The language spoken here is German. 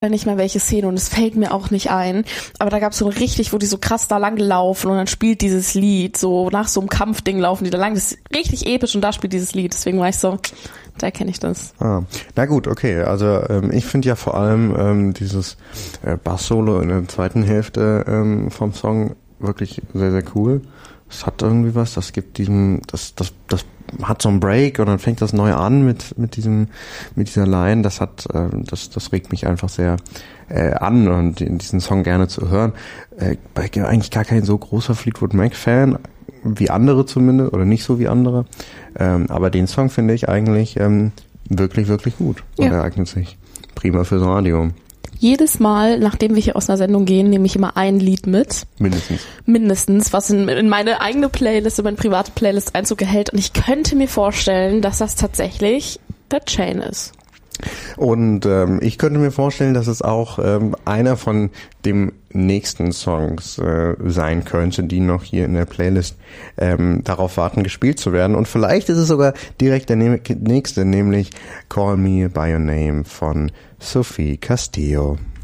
nicht mehr welche Szene und es fällt mir auch nicht ein, aber da gab es so richtig, wo die so krass da lang laufen und dann spielt dieses Lied, so nach so einem Kampfding laufen die da lang, das ist richtig episch und da spielt dieses Lied, deswegen war ich so, da kenne ich das. Na gut, okay, also ich finde ja vor allem dieses Bass-Solo in der zweiten Hälfte vom Song wirklich sehr, sehr cool. Es hat irgendwie was, das gibt das hat so einen Break und dann fängt das neu an mit dieser Line. Das regt mich einfach sehr an und diesen Song gerne zu hören. Ich bin eigentlich gar kein so großer Fleetwood Mac Fan, wie andere zumindest, oder nicht so wie andere. Aber den Song finde ich eigentlich wirklich, wirklich gut und er eignet sich prima fürs Radio. Jedes Mal, nachdem wir hier aus einer Sendung gehen, nehme ich immer ein Lied mit. Mindestens, was in meine eigene Playlist, in meine private Playlist Einzug erhält. Und ich könnte mir vorstellen, dass das tatsächlich The Chain ist. Und ich könnte mir vorstellen, dass es auch einer von dem nächsten Songs sein könnte, die noch hier in der Playlist darauf warten, gespielt zu werden. Und vielleicht ist es sogar direkt der nächste, nämlich Call Me By Your Name von Sophie Castillo.